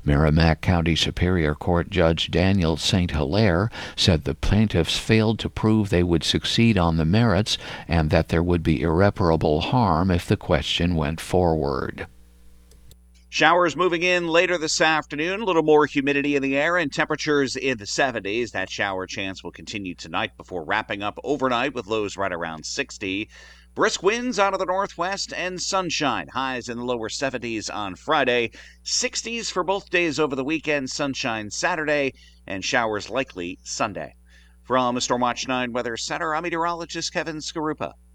Merrimack County Superior Court Judge Daniel St. Hilaire said the plaintiffs failed to prove they would succeed on the merits and that there would be irreparable harm if the question went forward. Showers moving in later this afternoon, a little more humidity in the air and temperatures in the 70s. That shower chance will continue tonight before wrapping up overnight with lows right around 60. Brisk winds out of the northwest and sunshine. Highs in the lower 70s on Friday. 60s for both days over the weekend. Sunshine Saturday and showers likely Sunday. From the Stormwatch 9 Weather Center, I'm meteorologist Kevin Skarupa.